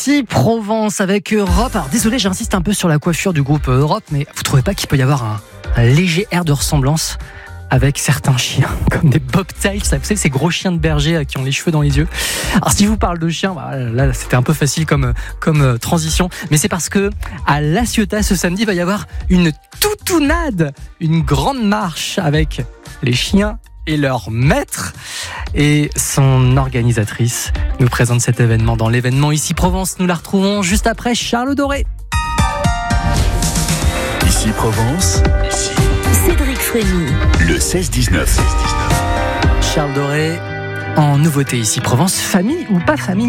Ici Provence avec Europe. Alors désolé, j'insiste un peu sur la coiffure du groupe Europe, mais vous trouvez pas qu'il peut y avoir un léger air de ressemblance avec certains chiens, comme des bobtails, vous savez, ces gros chiens de berger qui ont les cheveux dans les yeux. Alors si je vous parle de chiens, là c'était un peu facile comme transition, mais c'est parce que à La Ciotat ce samedi il va y avoir une toutounade, une grande marche avec les chiens et leur maître. Et son organisatrice nous présente cet événement dans l'événement Ici Provence. Nous la retrouvons juste après Charles Doré. Ici Provence, Cédric Frémy. Le 16-19. Charles Doré en nouveauté Ici Provence, famille ou pas famille ?